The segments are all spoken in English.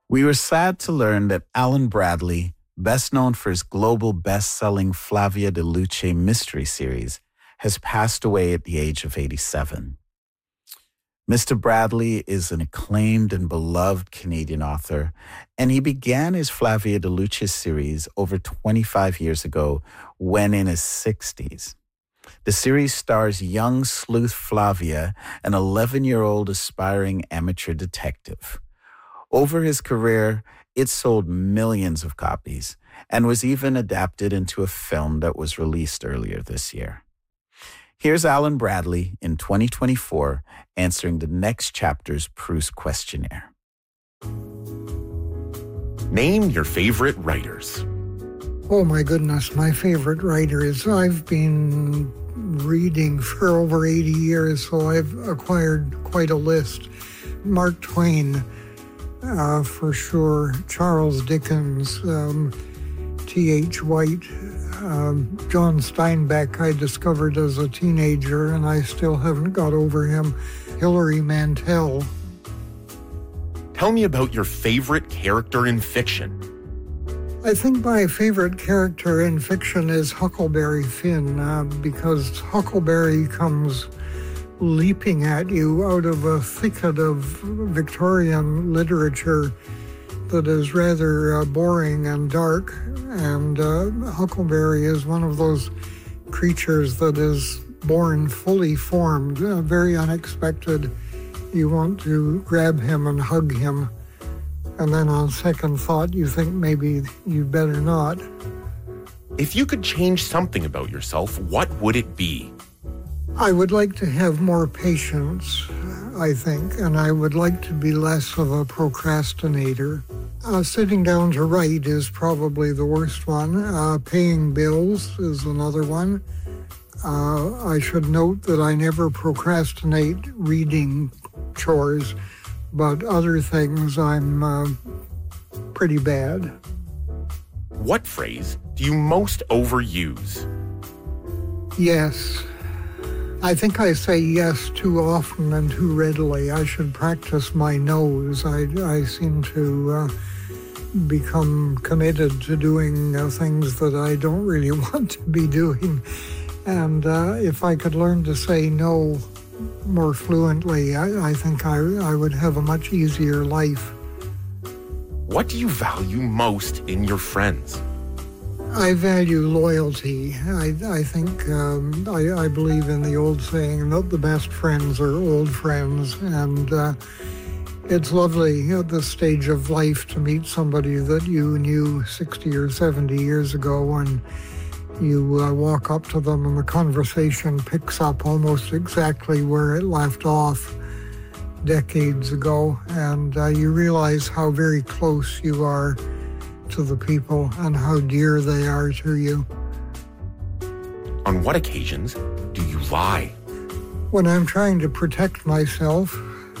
We were sad to learn that Alan Bradley, best known for his global best-selling Flavia de Luce mystery series, has passed away at the age of 87. Mr. Bradley is an acclaimed and beloved Canadian author, and he began his Flavia de Luce series over 25 years ago when in his 60s. The series stars young sleuth Flavia, an 11-year-old aspiring amateur detective. Over his career, it sold millions of copies and was even adapted into a film that was released earlier this year. Here's Alan Bradley in 2024 answering the next chapter's Proust questionnaire. Name your favorite writers. Oh my goodness, my favorite writers. I've been reading for over 80 years, so I've acquired quite a list. Mark Twain, for sure. Charles Dickens, T.H. White, John Steinbeck I discovered as a teenager, and I still haven't got over him. Hilary Mantel. Tell me about your favorite character in fiction. I think my favorite character in fiction is Huckleberry Finn, because Huckleberry comes leaping at you out of a thicket of Victorian literature that is rather boring and dark. And Huckleberry is one of those creatures that is born fully formed, very unexpected. You want to grab him and hug him. And then on second thought, you think maybe you better not. If you could change something about yourself, what would it be? I would like to have more patience, I think, and I would like to be less of a procrastinator. Sitting down to write is probably the worst one. Paying bills is another one. I should note that I never procrastinate reading chores, but other things I'm pretty bad. What phrase do you most overuse? Yes. I think I say yes too often and too readily. I should practice my no's. I seem to become committed to doing things that I don't really want to be doing. And if I could learn to say no more fluently, I think I would have a much easier life. What do you value most in your friends? I value loyalty. I think I believe in the old saying that the best friends are old friends, and it's lovely at this stage of life to meet somebody that you knew 60 or 70 years ago, and you walk up to them and the conversation picks up almost exactly where it left off decades ago, and you realize how very close you are to the people and how dear they are to you. On what occasions do you lie? When I'm trying to protect myself,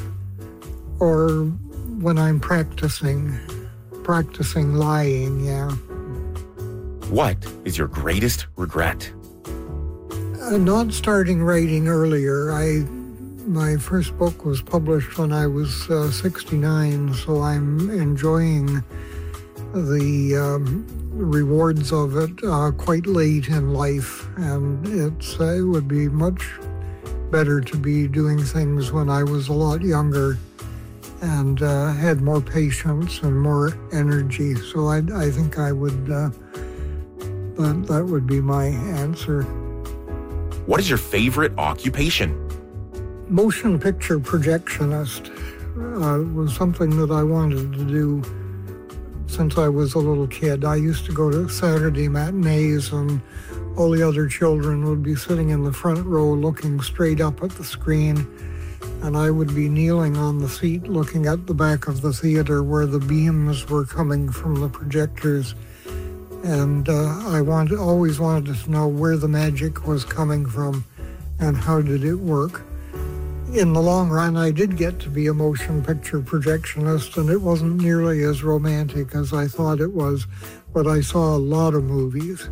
or when I'm practicing lying, yeah. What is your greatest regret? Not starting writing earlier. My first book was published when I was 69, so I'm enjoying the rewards of it quite late in life, and it would be much better to be doing things when I was a lot younger and had more patience and more energy. So I think I would, that would be my answer. What is your favorite occupation? Motion picture projectionist was something that I wanted to do since I was a little kid. I used to go to Saturday matinees, and all the other children would be sitting in the front row looking straight up at the screen, and I would be kneeling on the seat looking at the back of the theater where the beams were coming from the projectors. And I always wanted to know where the magic was coming from and how did it work. In the long run, I did get to be a motion picture projectionist, and it wasn't nearly as romantic as I thought it was, but I saw a lot of movies.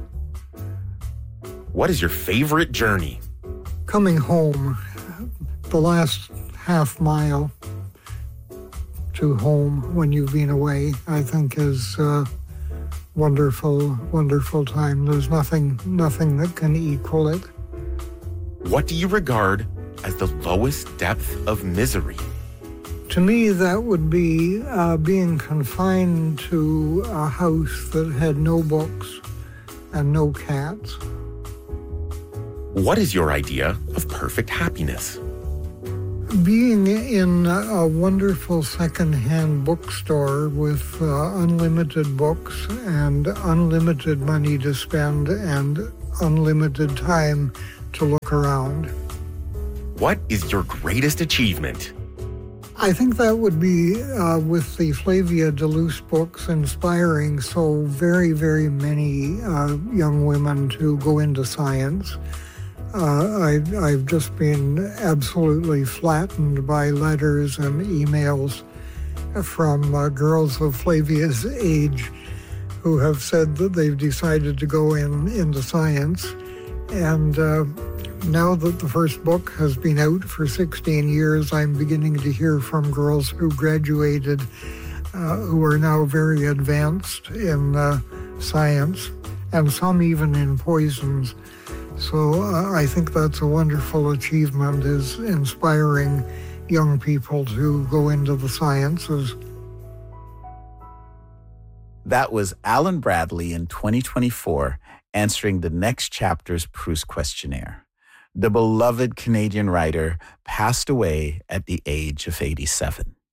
What is your favorite journey? Coming home, the last half mile, to home when you've been away, I think is a wonderful, wonderful time. There's nothing that can equal it. What do you regard as the lowest depth of misery? To me, that would be being confined to a house that had no books and no cats. What is your idea of perfect happiness? Being in a wonderful second-hand bookstore with unlimited books and unlimited money to spend and unlimited time to look around. What is your greatest achievement? I think that would be with the Flavia de Luce books inspiring so very, very many young women to go into science. I've just been absolutely flattened by letters and emails from girls of Flavia's age who have said that they've decided to go into science. And now that the first book has been out for 16 years, I'm beginning to hear from girls who graduated who are now very advanced in science, and some even in poisons. So I think that's a wonderful achievement, is inspiring young people to go into the sciences. That was Alan Bradley in 2024 answering the next chapter's Proust questionnaire. The beloved Canadian writer passed away at the age of 87.